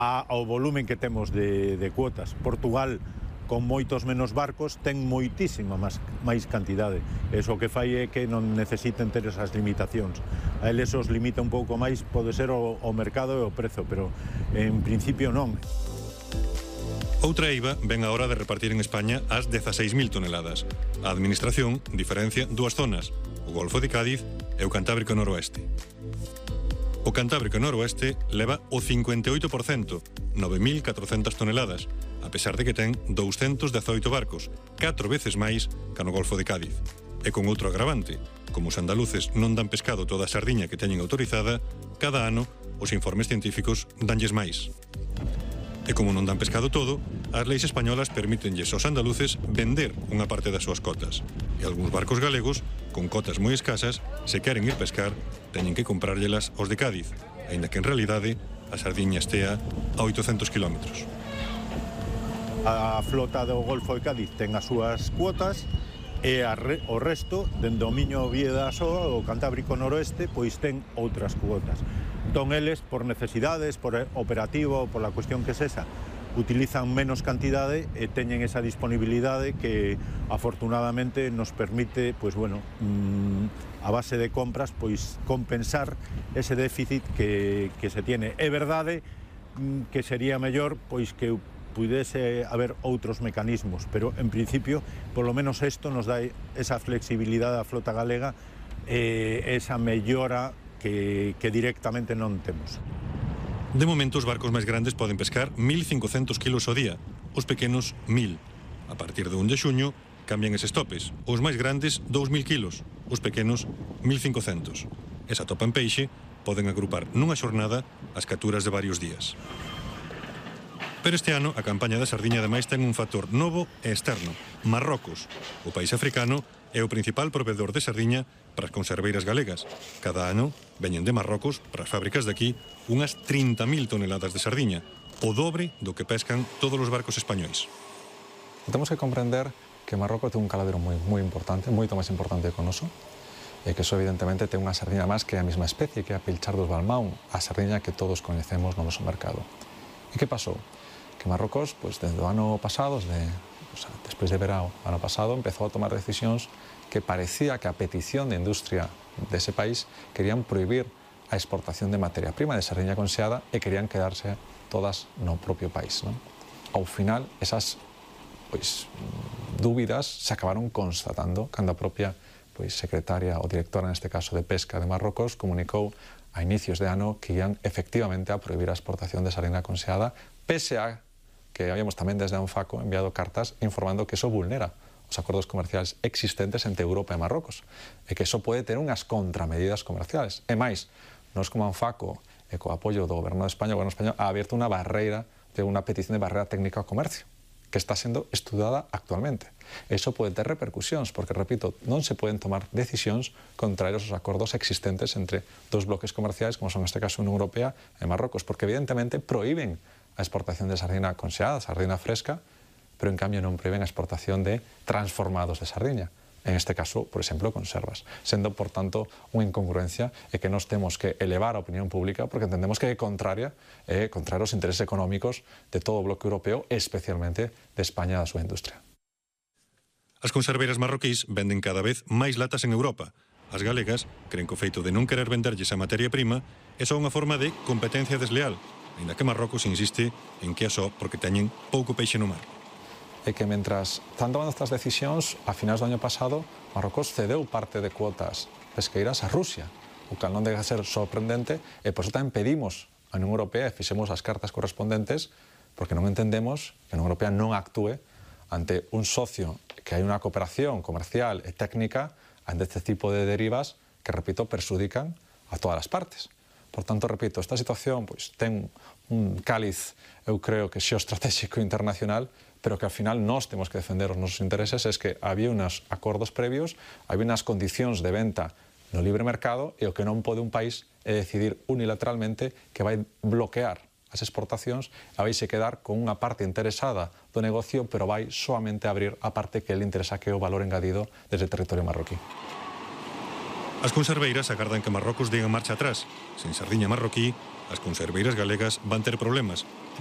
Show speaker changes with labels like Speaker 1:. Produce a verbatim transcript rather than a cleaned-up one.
Speaker 1: ao volumen que temos de, de cuotas. Portugal, con moitos menos barcos, ten moitísima máis, máis cantidade. Eso que fai é que non necesiten ter esas limitacións. A eles os limita un pouco máis, pode ser o, o mercado e o prezo, pero en principio non.
Speaker 2: Outra eiva ven a hora de repartir en España as dezaseis mil toneladas. A Administración diferencia dúas zonas, o Golfo de Cádiz e o Cantábrico Noroeste. O Cantábrico Noroeste leva o cincuenta e oito por cento, nove mil catrocentas toneladas, a pesar de que ten douscentos dezaoito barcos, catro veces máis que no Golfo de Cádiz. E con outro agravante, como os andaluces non dan pescado toda a sardiña que teñen autorizada, cada ano os informes científicos danlles máis. E como non dan pescado todo, as leis españolas permítenlles aos andaluces vender unha parte das súas cotas. E algúns barcos galegos, con cotas moi escasas, se queren ir pescar, teñen que comprárllelas aos de Cádiz, aínda que en realidade a sardiña estea a oitocentos kilómetros.
Speaker 1: A flota do Golfo de Cádiz ten as súas cuotas e a re, o resto, dende o Miño, Vieda, Soa, o Cantábrico Noroeste, pois ten outras cuotas. Entón, eles, por necesidades, por operativo, por la cuestión que es esa, utilizan menos cantidade e teñen esa disponibilidade que afortunadamente nos permite, pues bueno, mmm, a base de compras, pois compensar ese déficit que, que se tiene. É verdade mmm, que sería mellor pois que pudese haber outros mecanismos, pero en principio, por lo menos isto nos dá esa flexibilidade á flota galega e eh, esa mellora que, que directamente non temos.
Speaker 2: De momento, os barcos máis grandes poden pescar mil cincocentos kilos ao día, os pequenos mil. A partir de un de xuño, cambian eses topes. Os máis grandes, dous mil kilos, os pequenos, mil cincocentos. E se atopan peixe, poden agrupar nunha xornada as capturas de varios días. Pero este ano, a campaña da sardiña ademais ten un factor novo e externo. Marrocos, o país africano, é o principal proveedor de sardiña para as conserveiras galegas. Cada ano veñen de Marrocos para as fábricas de aquí unhas trinta mil toneladas de sardiña, o dobre do que pescan todos os barcos españois.
Speaker 3: Temos que comprender que Marrocos ten un caladero moi, moi importante, moito máis importante que o noso, e que eso evidentemente ten unha sardiña máis que a mesma especie, que é a Pilchar dos Balmaún, a sardiña que todos coñecemos no noso mercado. E que pasou? Que Marrocos, pues, desde o ano pasado, desde, pues, despois de verao, ano pasado, empezou a tomar decisións que parecía que a petición de industria dese país querían prohibir a exportación de materia prima de sardiña conxeada e querían quedarse todas no propio país, non? Ao final, esas pois, dúbidas se acabaron constatando cando a propia pois, secretaria ou directora, neste caso de Pesca de Marrocos, comunicou a inicios de ano que ian efectivamente a prohibir a exportación de sardiña conxeada, pese a que habíamos tamén desde a ANFACO enviado cartas informando que eso vulnera os acordos comerciais existentes entre Europa e Marrocos e que eso pode ter unhas contramedidas comerciales. E máis, nós como ANFACO e co apoio do Goberno de España, o Goberno español ha abierto unha barreira de unha petición de barrera técnica ao comercio que está sendo estudada actualmente. Eso pode ter repercusións, porque, repito, non se poden tomar decisións contrarios aos acordos existentes entre dos bloques comerciais, como son neste caso a Unión Europea e Marrocos, porque evidentemente prohíben a exportación de sardina conxeada, sardina fresca, pero en cambio non prohíben a exportación de transformados de sardiña. En este caso, por exemplo, conservas. Sendo, por tanto, unha incongruencia e que nos temos que elevar a opinión pública porque entendemos que é contraria, é contraria aos intereses económicos de todo o bloque europeo, especialmente de España e da súa industria.
Speaker 2: As conserveiras marroquís venden cada vez máis latas en Europa. As galegas creen que o feito de non querer venderlles a materia prima é só unha forma de competencia desleal, ainda que Marrocos insiste en que é só porque teñen pouco peixe no mar.
Speaker 3: É que mentras están tomando estas decisións, a finais do año pasado, Marrocos cedeu parte de cuotas pesqueiras a Rusia, o cal non debe ser sorprendente, e por eso tamén pedimos a Unión Europea e fixemos as cartas correspondentes, porque non entendemos que a Unión Europea non actúe ante un socio que hai unha cooperación comercial e técnica ante este tipo de derivas que, repito, perxudican a todas as partes. Por tanto, repito, esta situación pois, ten un cáliz, eu creo que xeoestratégico internacional, pero que ao final nós temos que defender os nosos intereses, é que había uns acordos previos, había unhas condicións de venta no libre mercado e o que non pode un país é decidir unilateralmente que vai bloquear as exportacións e vai se quedar con unha parte interesada do negocio, pero vai soamente abrir a parte que le interesa, que é o valor engadido desde o territorio marroquí.
Speaker 2: As conserveiras agardan que Marrocos diga marcha atrás. Sen sardiña marroquí, as conserveiras galegas van ter problemas.